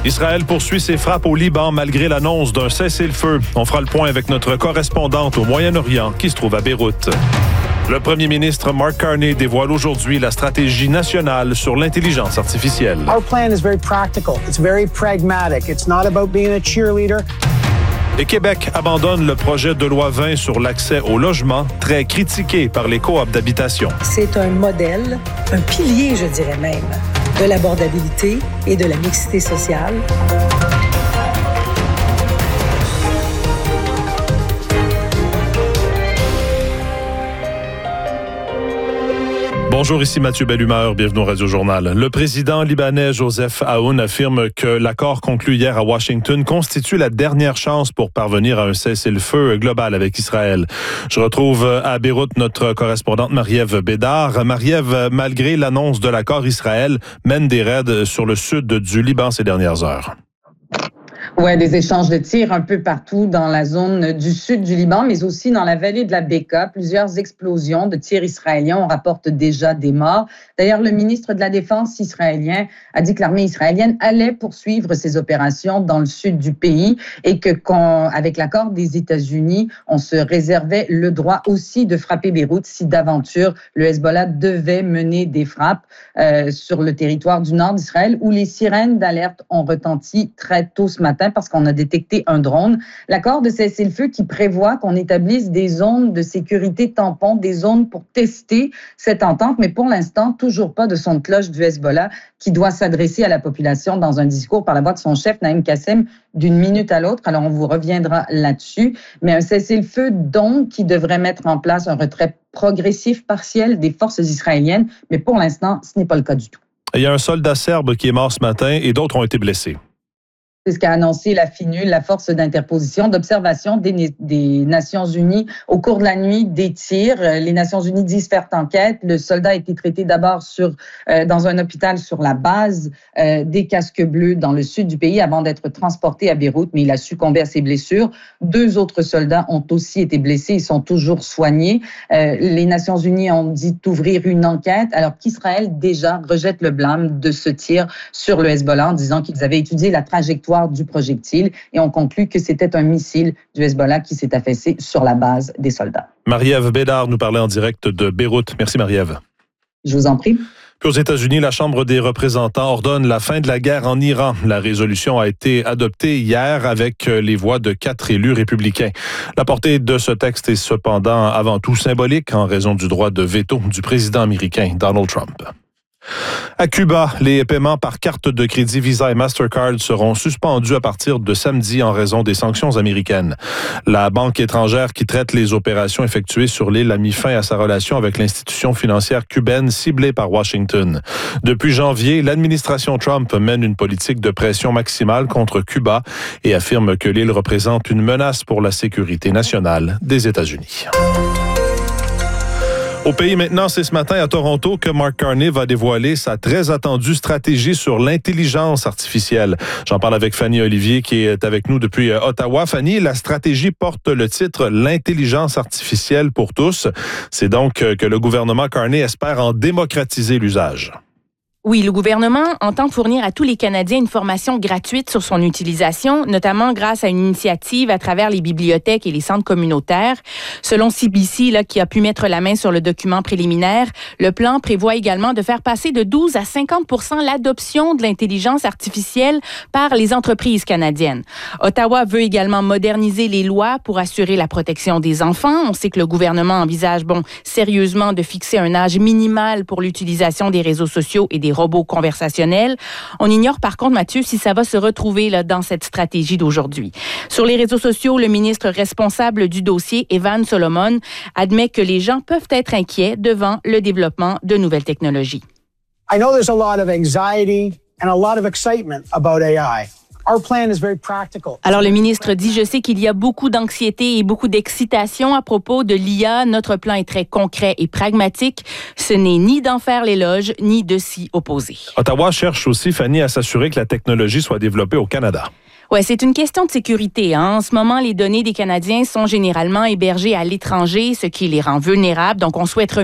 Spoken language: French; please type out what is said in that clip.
Israël poursuit ses frappes au Liban malgré l'annonce d'un cessez-le-feu. On fera le point avec notre correspondante au Moyen-Orient qui se trouve à Beyrouth. Le premier ministre Mark Carney dévoile aujourd'hui la stratégie nationale sur l'intelligence artificielle. Our plan is very practical. It's very pragmatic. It's not about being a cheerleader. Et Québec abandonne le projet de loi 20 sur l'accès au logement, très critiqué par les coops d'habitation. C'est un modèle, un pilier, je dirais même, de l'abordabilité et de la mixité sociale. Bonjour, ici Mathieu Bellumeur, bienvenue au Radio-Journal. Le président libanais Joseph Aoun affirme que l'accord conclu hier à Washington constitue la dernière chance pour parvenir à un cessez-le-feu global avec Israël. Je retrouve à Beyrouth notre correspondante Marie-Ève Bédard. Marie-Ève, malgré l'annonce de l'accord, Israël mène des raids sur le sud du Liban ces dernières heures. Oui, des échanges de tirs un peu partout dans la zone du sud du Liban, mais aussi dans la vallée de la Beka. Plusieurs explosions de tirs israéliens. On rapporte déjà des morts. D'ailleurs, le ministre de la Défense israélien a dit que l'armée israélienne allait poursuivre ses opérations dans le sud du pays et que, avec l'accord des États-Unis, on se réservait le droit aussi de frapper Beyrouth si d'aventure le Hezbollah devait mener des frappes sur le territoire du nord d'Israël où les sirènes d'alerte ont retenti très tôt ce matin parce qu'on a détecté un drone. L'accord de cessez-le-feu qui prévoit qu'on établisse des zones de sécurité tampons, des zones pour tester cette entente, mais pour l'instant, toujours pas de son de cloche du Hezbollah qui doit s'adresser à la population dans un discours par la voix de son chef, Naïm Kassem, d'une minute à l'autre. Alors, on vous reviendra là-dessus. Mais un cessez-le-feu, donc, qui devrait mettre en place un retrait progressif, partiel des forces israéliennes. Mais pour l'instant, ce n'est pas le cas du tout. Il y a un soldat serbe qui est mort ce matin et d'autres ont été blessés. C'est ce qu'a annoncé la FINUL, la force d'interposition, d'observation des Nations Unies au cours de la nuit des tirs. Les Nations Unies disent faire enquête. Le soldat a été traité d'abord dans un hôpital sur la base des Casques Bleus dans le sud du pays avant d'être transporté à Beyrouth, mais il a succombé à ses blessures. 2 autres soldats ont aussi été blessés. Ils sont toujours soignés. Les Nations Unies ont dit d'ouvrir une enquête alors qu'Israël déjà rejette le blâme de ce tir sur le Hezbollah en disant qu'ils avaient étudié la trajectoire du projectile et on conclut que c'était un missile du Hezbollah qui s'est affaissé sur la base des soldats. Marie-Ève Bédard nous parlait en direct de Beyrouth. Merci Marie-Ève. Je vous en prie. Puis aux États-Unis, la Chambre des représentants ordonne la fin de la guerre en Iran. La résolution a été adoptée hier avec les voix de 4 élus républicains. La portée de ce texte est cependant avant tout symbolique en raison du droit de veto du président américain Donald Trump. À Cuba, les paiements par carte de crédit Visa et Mastercard seront suspendus à partir de samedi en raison des sanctions américaines. La banque étrangère qui traite les opérations effectuées sur l'île a mis fin à sa relation avec l'institution financière cubaine ciblée par Washington. Depuis janvier, l'administration Trump mène une politique de pression maximale contre Cuba et affirme que l'île représente une menace pour la sécurité nationale des États-Unis. Au pays maintenant, c'est ce matin à Toronto que Mark Carney va dévoiler sa très attendue stratégie sur l'intelligence artificielle. J'en parle avec Fanny Olivier qui est avec nous depuis Ottawa. Fanny, la stratégie porte le titre « L'intelligence artificielle pour tous ». C'est donc que le gouvernement Carney espère en démocratiser l'usage. Oui, le gouvernement entend fournir à tous les Canadiens une formation gratuite sur son utilisation, notamment grâce à une initiative à travers les bibliothèques et les centres communautaires. Selon CBC, qui a pu mettre la main sur le document préliminaire, le plan prévoit également de faire passer de 12 à 50 % l'adoption de l'intelligence artificielle par les entreprises canadiennes. Ottawa veut également moderniser les lois pour assurer la protection des enfants. On sait que le gouvernement envisage, sérieusement de fixer un âge minimal pour l'utilisation des réseaux sociaux et des robots conversationnels. On ignore par contre, Mathieu, si ça va se retrouver dans cette stratégie d'aujourd'hui. Sur les réseaux sociaux, le ministre responsable du dossier, Evan Solomon, admet que les gens peuvent être inquiets devant le développement de nouvelles technologies. I know there's a lot of anxiety and a lot of excitement about AI. Our plan is very practical. Alors, le ministre dit, je sais qu'il y a beaucoup d'anxiété et beaucoup d'excitation à propos de l'IA. Notre plan est très concret et pragmatique. Ce n'est ni d'en faire l'éloge, ni de s'y opposer. Ottawa cherche aussi, Fanny, à s'assurer que la technologie soit développée au Canada. Oui, c'est une question de sécurité. En ce moment, les données des Canadiens sont généralement hébergées à l'étranger, ce qui les rend vulnérables. Donc, on souhaite